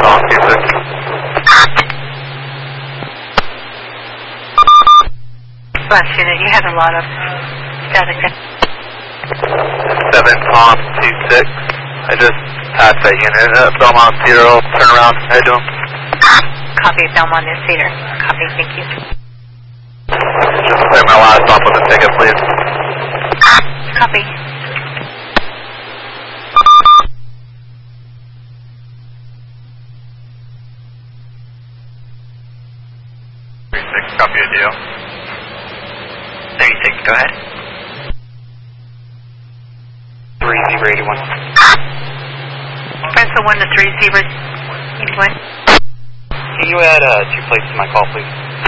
on 26. Last unit, you had a lot of static. 7 on 26. I just passed that unit. Belmont Cedar, turn around, head to him. Copy, Belmont and Cedar. Copy, thank you. Just clear my last off with a ticket, please. Copy. Copy a deal. 36, go ahead. 3 Zebra 81. Bristol 1 to 3 Zebra 81. Can you add 2 plates to my call, please?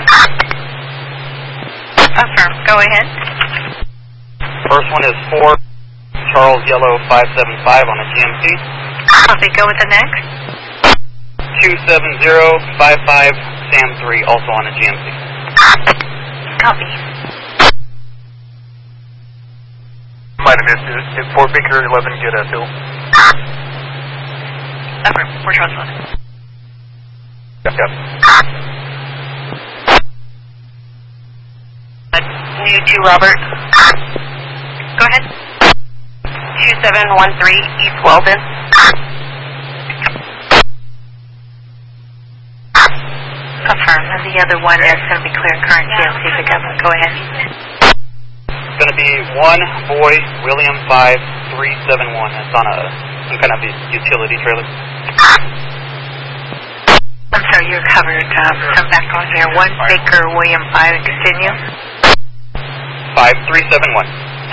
Affirm, go ahead. First one is 4 Charles Yellow 575 on a GMC. Copy, go with the next. 27055 Sam 3 also on a GMC. Copy. Might have missed it. Did Fort Baker 11 get a fill? Affirm, 4 Charles 11. Yep. New 2 Robert. Go ahead. 2713 East Weldon. Affirm, and the other one is going to be clear current GMC pickup. Go ahead. It's going to be 1 Boy William 5371. It's on some kind of utility trailer. I'm sorry, you're covered. Come back on here. 1 Baker William 5 and continue. 5371.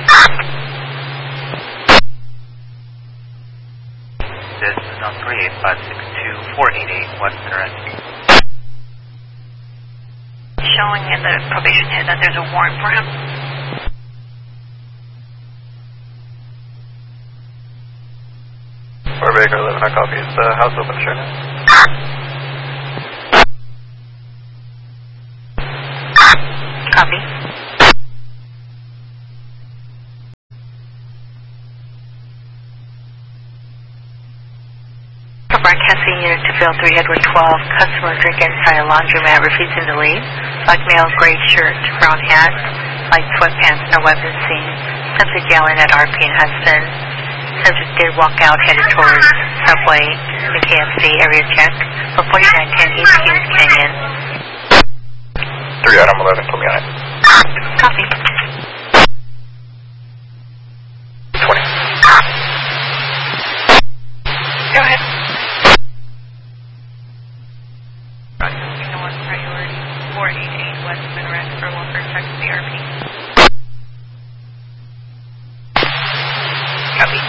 This is on 38562-488 West Interest. Showing in the probation head that there's a warrant for him. Fort Baker 11, I copy. Is the house open, sure? Copy. Broadcasting unit to fill 3 Edward 12. Customer drink inside a laundromat, refusing to leave. Black male, gray shirt, brown hat, light sweatpants, no weapons seen. Subject yelling at RP and husband. Subject did walk out, headed towards subway, the KFC area check for 4910 East Kings Canyon. 3 Adam 11, put me on it. Copy. 20. Go ahead. Priority 488 West Interest for Walker check CRP. Copy.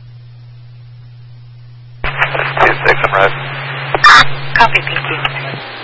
Two 6, I'm right. Copy, thank you.